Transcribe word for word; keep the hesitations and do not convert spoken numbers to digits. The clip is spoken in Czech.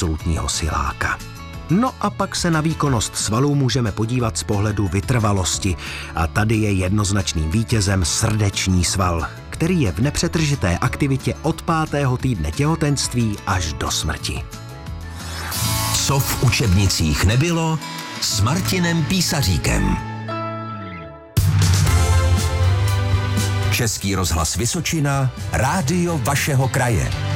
absolutního siláka. No a pak se na výkonnost svalů můžeme podívat z pohledu vytrvalosti a tady je jednoznačným vítězem srdeční sval, který je v nepřetržité aktivitě od pátého týdne těhotenství až do smrti. Co v učebnicích nebylo s Martinem Písaříkem. Český rozhlas Vysočina, rádio vašeho kraje.